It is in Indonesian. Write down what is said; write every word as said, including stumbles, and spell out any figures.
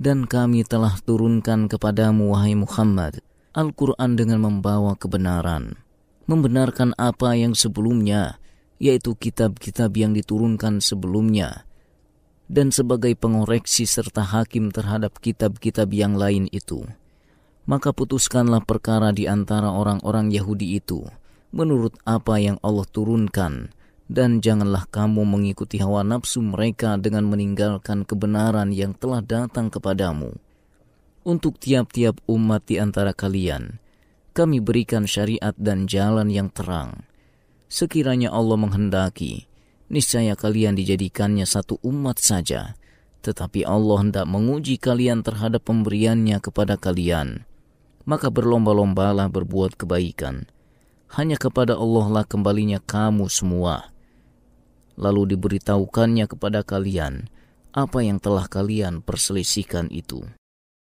Dan kami telah turunkan kepadamu, wahai Muhammad, Al-Quran dengan membawa kebenaran, membenarkan apa yang sebelumnya, yaitu kitab-kitab yang diturunkan sebelumnya, dan sebagai pengoreksi serta hakim terhadap kitab-kitab yang lain itu. Maka putuskanlah perkara di antara orang-orang Yahudi itu menurut apa yang Allah turunkan, dan janganlah kamu mengikuti hawa nafsu mereka dengan meninggalkan kebenaran yang telah datang kepadamu. Untuk tiap-tiap umat di antara kalian, kami berikan syariat dan jalan yang terang. Sekiranya Allah menghendaki, niscaya kalian dijadikannya satu umat saja, tetapi Allah hendak menguji kalian terhadap pemberiannya kepada kalian. Maka berlomba-lombalah berbuat kebaikan. Hanya kepada Allah lah kembalinya kamu semua. Lalu diberitahukannya kepada kalian apa yang telah kalian perselisihkan itu.